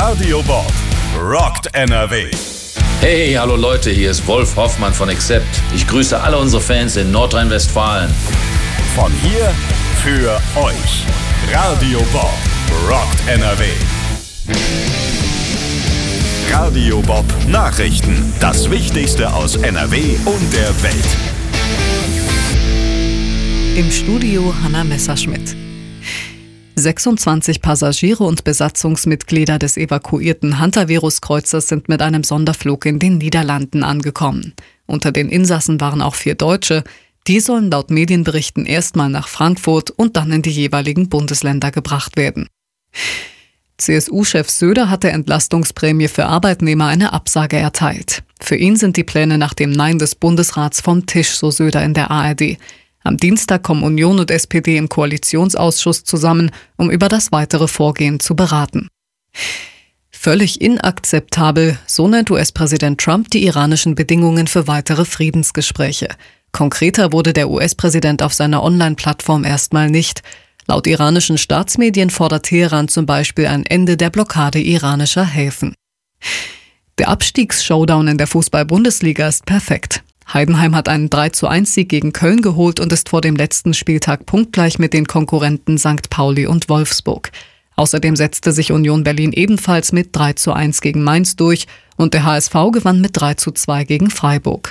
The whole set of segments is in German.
Radio Bob rockt NRW. Hey, hallo Leute, hier ist Wolf Hoffmann von Accept. Ich grüße alle unsere Fans in Nordrhein-Westfalen. Von hier für euch. Radio Bob rockt NRW. Radio Bob Nachrichten. Das Wichtigste aus NRW und der Welt. Im Studio Hanna Messerschmidt. 26 Passagiere und Besatzungsmitglieder des evakuierten Hantavirus-Kreuzers sind mit einem Sonderflug in den Niederlanden angekommen. Unter den Insassen waren auch 4 Deutsche. Die sollen laut Medienberichten erstmal nach Frankfurt und dann in die jeweiligen Bundesländer gebracht werden. CSU-Chef Söder hat der Entlastungsprämie für Arbeitnehmer eine Absage erteilt. Für ihn sind die Pläne nach dem Nein des Bundesrats vom Tisch, so Söder in der ARD. Am Dienstag kommen Union und SPD im Koalitionsausschuss zusammen, um über das weitere Vorgehen zu beraten. Völlig inakzeptabel, so nennt US-Präsident Trump die iranischen Bedingungen für weitere Friedensgespräche. Konkreter wurde der US-Präsident auf seiner Online-Plattform erstmal nicht. Laut iranischen Staatsmedien fordert Teheran zum Beispiel ein Ende der Blockade iranischer Häfen. Der Abstiegs-Showdown in der Fußball-Bundesliga ist perfekt. Heidenheim hat einen 3:1-Sieg gegen Köln geholt und ist vor dem letzten Spieltag punktgleich mit den Konkurrenten St. Pauli und Wolfsburg. Außerdem setzte sich Union Berlin ebenfalls mit 3:1 gegen Mainz durch und der HSV gewann mit 3:2 gegen Freiburg.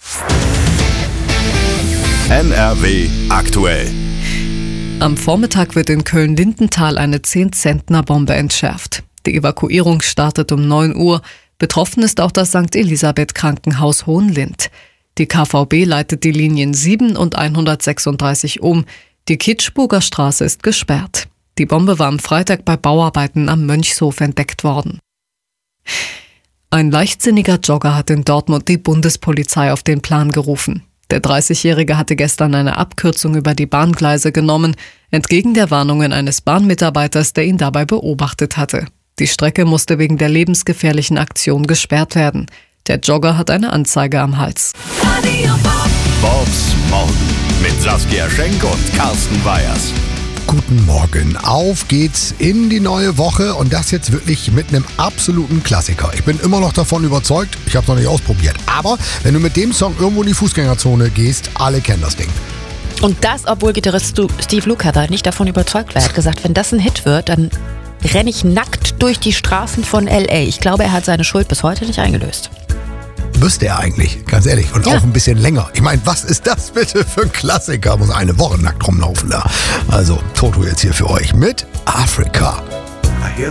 NRW aktuell. Am Vormittag wird in Köln-Lindenthal eine 10-Zentner-Bombe entschärft. Die Evakuierung startet um 9 Uhr. Betroffen ist auch das St. Elisabeth Krankenhaus Hohenlind. Die KVB leitet die Linien 7 und 136 um. Die Kitschburger Straße ist gesperrt. Die Bombe war am Freitag bei Bauarbeiten am Mönchshof entdeckt worden. Ein leichtsinniger Jogger hat in Dortmund die Bundespolizei auf den Plan gerufen. Der 30-Jährige hatte gestern eine Abkürzung über die Bahngleise genommen, entgegen der Warnungen eines Bahnmitarbeiters, der ihn dabei beobachtet hatte. Die Strecke musste wegen der lebensgefährlichen Aktion gesperrt werden. Der Jogger hat eine Anzeige am Hals. Bobs Morgen mit Saskia Schenk und Carsten Weyers. Guten Morgen, auf geht's in die neue Woche und das jetzt wirklich mit einem absoluten Klassiker. Ich bin immer noch davon überzeugt, ich habe es noch nicht ausprobiert, aber wenn du mit dem Song irgendwo in die Fußgängerzone gehst, alle kennen das Ding. Und das, obwohl Gitarrist Steve Lukather nicht davon überzeugt war. Er hat gesagt, wenn das ein Hit wird, dann renne ich nackt durch die Straßen von L.A. Ich glaube, er hat seine Schuld bis heute nicht eingelöst. Müsste er eigentlich, ganz ehrlich. Und auch ein bisschen länger. Ich meine, was ist das bitte für ein Klassiker? Muss eine Woche nackt rumlaufen da. Also, Toto jetzt hier für euch mit Afrika. I hear